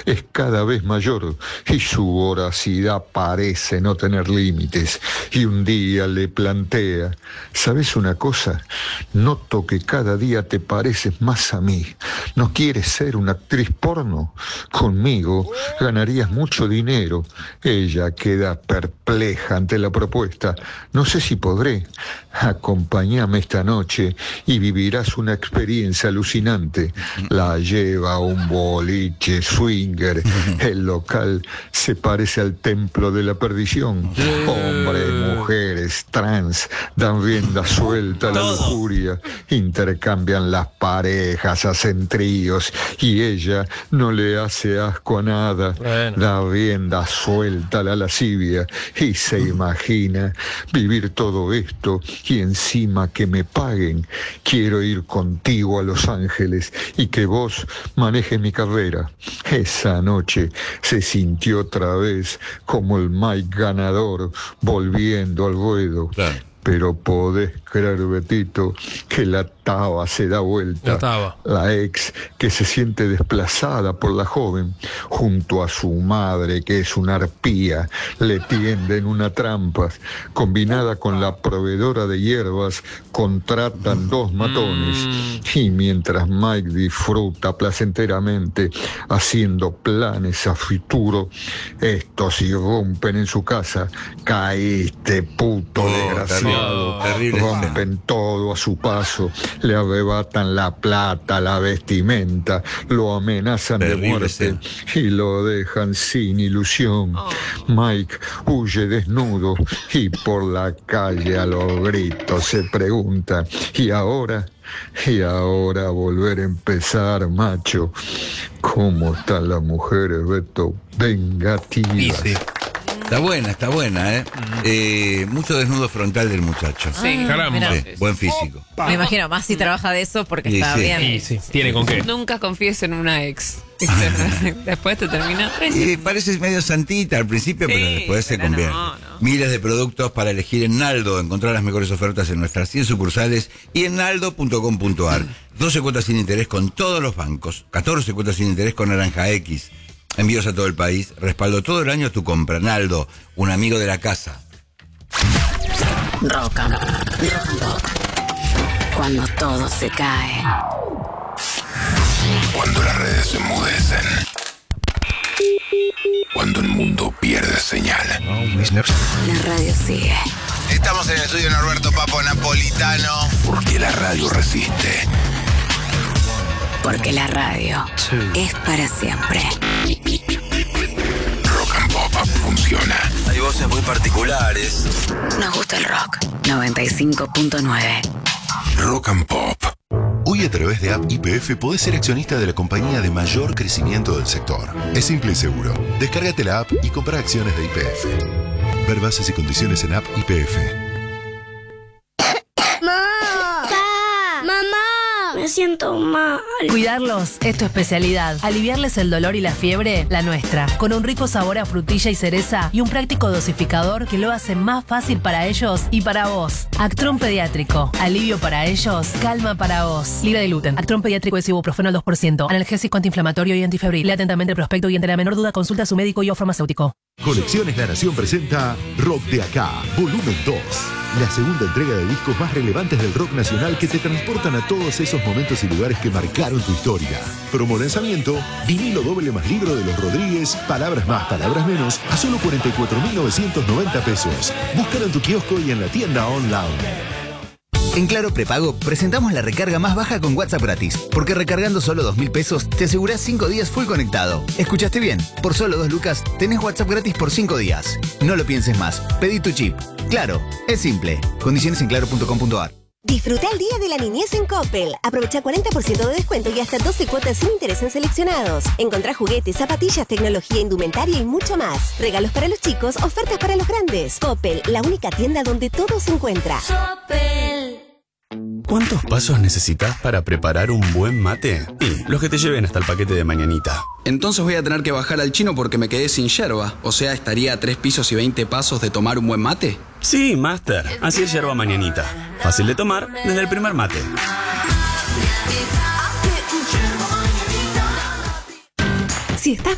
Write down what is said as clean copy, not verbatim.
es cada vez mayor y su voracidad parece no tener límites. Y un día le plantea: ¿sabes una cosa? Noto que cada día te pareces más a mí. ¿No quieres ser una actriz porno? Conmigo ganarías mucho dinero. Ella queda perpleja ante la propuesta. No sé si podré. Acompáñame esta noche y vivirás una experiencia alucinante. La lleva a un boliche swinger. El local se parece al templo de la perdición. Hombres, mujeres, trans dan rienda suelta a la lujuria. Intercambian las parejas, hacen tríos y ella no le hace asco a nada. Da rienda suelta a la lascivia y se imagina vivir todo esto y encima que me paguen. Quiero ir contigo a Los Ángeles y que vos manejes mi carrera. Esa noche se sintió otra vez como el Mike ganador volviendo al ruedo. Claro. Pero podés creer, Betito, que la taba se da vuelta. La ex, que se siente desplazada por la joven, junto a su madre, que es una arpía, le tienden una trampa. Combinada con la proveedora de hierbas, contratan dos matones. Y mientras Mike disfruta placenteramente haciendo planes a futuro, estos irrumpen en su casa. Caíste, puto desgraciado. Terrible. Rompen todo a su paso, le arrebatan la plata, la vestimenta, lo amenazan de muerte y lo dejan sin ilusión. Mike huye desnudo y por la calle a los gritos se pregunta: ¿y ahora? Y ahora volver a empezar, macho. ¿Cómo están las mujeres, Beto? Vengativas. Está buena, ¿eh? Mucho desnudo frontal del muchacho. Sí, caramba. Sí, buen físico. Me imagino, más si trabaja de eso porque está bien. Y sí, tiene con qué. Nunca confíes en una ex. Después te termina. Parece medio santita al principio, pero después se convierte. No. Miles de productos para elegir en Naldo. Encontrar las mejores ofertas en nuestras 100 sucursales y en naldo.com.ar. 12 cuotas sin interés con todos los bancos. 14 cuotas sin interés con Naranja X. Envíos a todo el país. Respaldo todo el año a tu compra. Naldo, un amigo de la casa. Rock and Pop. Cuando todo se cae. Cuando las redes se enmudecen. Cuando el mundo pierde señal. La radio sigue. Estamos en el estudio Norberto Papo Napolitano. Porque la radio resiste. Porque la radio es para siempre. Rock and Pop funciona. Hay voces muy particulares. Nos gusta el rock. 95.9. Rock and Pop. Hoy a través de App YPF podés ser accionista de la compañía de mayor crecimiento del sector. Es simple y seguro. Descárgate la app y compra acciones de YPF. Ver bases y condiciones en App YPF. Me siento mal. Cuidarlos es tu especialidad. Aliviarles el dolor y la fiebre, la nuestra. Con un rico sabor a frutilla y cereza y un práctico dosificador que lo hace más fácil para ellos y para vos. Actron Pediátrico. Alivio para ellos, calma para vos. Libre de gluten. Actron Pediátrico es ibuprofeno al 2%. Analgésico antiinflamatorio y antifebril. Lea atentamente el prospecto y ante la menor duda consulta a su médico y o farmacéutico. Colecciones La Nación presenta Rock de Acá, volumen 2. La segunda entrega de discos más relevantes del rock nacional que te transportan a todos esos momentos y lugares que marcaron tu historia. Promo lanzamiento, vinilo doble más libro de los Rodríguez, palabras más, palabras menos, a solo 44.990 pesos. Búscalo en tu kiosco y en la tienda online. En Claro Prepago presentamos la recarga más baja con WhatsApp gratis, porque recargando solo 2.000 pesos te asegurás 5 días full conectado. ¿Escuchaste bien? Por solo 2 lucas tenés WhatsApp gratis por 5 días. No lo pienses más, pedí tu chip. Claro, es simple. Condiciones en claro.com.ar. Disfruta el Día de la Niñez en Coppel. Aprovecha 40% de descuento y hasta 12 cuotas sin interés en seleccionados. Encontrá juguetes, zapatillas, tecnología, indumentaria y mucho más. Regalos para los chicos, ofertas para los grandes. Coppel, la única tienda donde todo se encuentra. Coppel. ¿Cuántos pasos necesitas para preparar un buen mate? Y los que te lleven hasta el paquete de mañanita. Entonces voy a tener que bajar al chino porque me quedé sin yerba. O sea, estaría a 3 pisos y 20 pasos de tomar un buen mate. Sí, Master. Así es yerba mañanita. Fácil de tomar desde el primer mate. Si estás